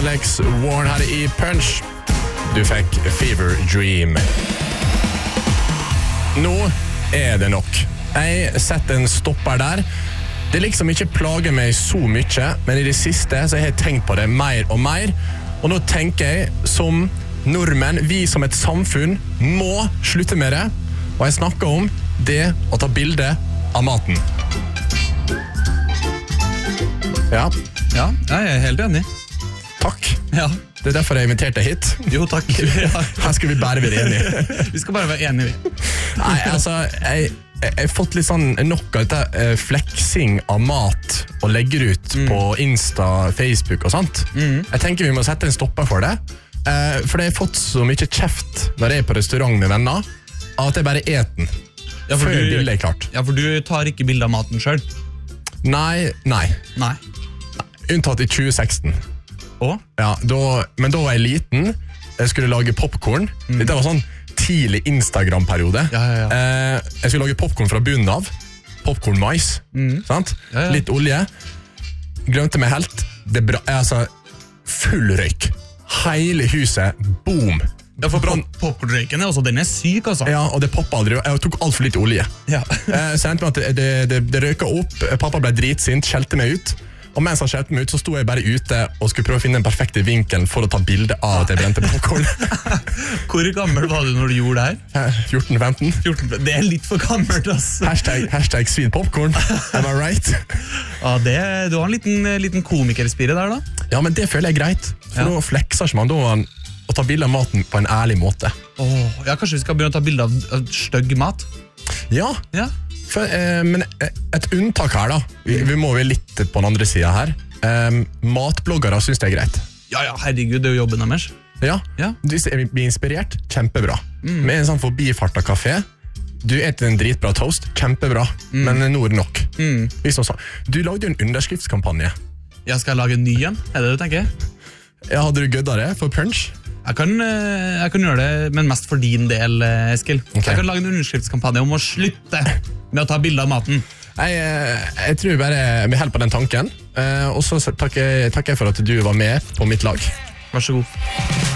Alex Warren her I Punch. Du fikk Fever Dream. Nå det nok. Jeg setter en stopper der. Det liksom ikke plager meg så mye, men I det siste så har jeg tenkt på det mer og mer. Og nå tenker jeg som nordmenn, vi som et samfunn, må slutte med det. Og jeg snakker om det å ta bilde av maten. Ja. Ja, jeg helt enig. Takk. Ja. Det derfor jeg inviterte deg hit. Jo, takk. Her skal vi bare være enige. Vi skal bare være enige. Nei, altså, jeg har fått litt sånn nok av dette fleksing av mat og legger ut på Insta, Facebook og sånt. Jeg tenker vi må sette en stopper for det. For jeg har fått så mye kjeft når jeg på restaurant med venner at jeg bare et den. Ja, før bildet klart. Ja, for du tar ikke bilder av maten selv? Nei. Unntatt I 2016. Ja, men da var jeg liten. Jeg skulle lage popcorn. Dette var sånn tidlig Instagram-periode. Jeg skulle lage popcorn fra bunnen av. Popcorn-mais. Sant? Litt olje. Glemte meg helt. Det altså full røyk. Hele huset. Boom. Ja, for popcorn-røyken også, den syk, altså. Ja, og det poppet aldri. Jeg tok alt for litt olje. Ja. Så endte med at det røyket opp. Pappa ble dritsint, skjelte meg ut. Og mens han skjelte meg ut, så stod jeg bare ute og skulle prøve å finne den perfekte vinkelen for å ta bilde av at jeg brente popcorn. Hvor gammel var du når du gjorde det her? 14-15. Det litt for gammelt, ass. Hashtag sweet popcorn. Am I right? Ja, du har en liten komikerspire der, da. Ja, men det føler jeg greit. For da flekser ikke man da å ta bilde av maten på en ærlig måte. Ja, kanskje vi skal begynne å ta bilde av stygg mat? Ja. Men et unntak her da. Vi må jo litt på den andre siden her. Matbloggere synes det greit. Ja, herregud, det jo jobben deres. Ja. Hvis jeg blir inspirert, kjempebra. Med en sånn forbifartet kafé, du etter en dritbra toast, kjempebra, men nå det nok. Du lagde jo en underskriftskampanje. Jeg skal lage en ny igjen, det du tenker? Ja, hadde du gødda det for Punch? Jeg kan gjøre det, men mest for din del, Eskil. Jeg kan lage en underskriftskampanje om å slutte med å ta bilder av maten. Jeg tror bare vi holder på den tanken. Og så takker jeg for at du var med på mitt lag. Vær så god.